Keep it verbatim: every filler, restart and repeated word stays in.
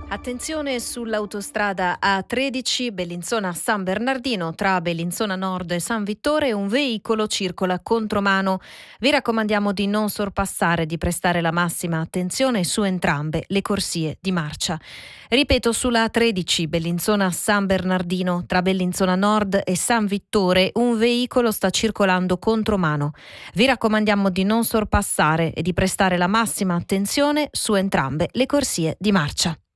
Attenzione sull'autostrada A tredici Bellinzona-San Bernardino, tra Bellinzona Nord e San Vittore un veicolo circola contromano. Vi raccomandiamo di non sorpassare e di prestare la massima attenzione su entrambe le corsie di marcia. Ripeto, sulla A tredici Bellinzona-San Bernardino, tra Bellinzona Nord e San Vittore un veicolo sta circolando contromano. Vi raccomandiamo di non sorpassare e di prestare la massima attenzione su entrambe le corsie di marcia.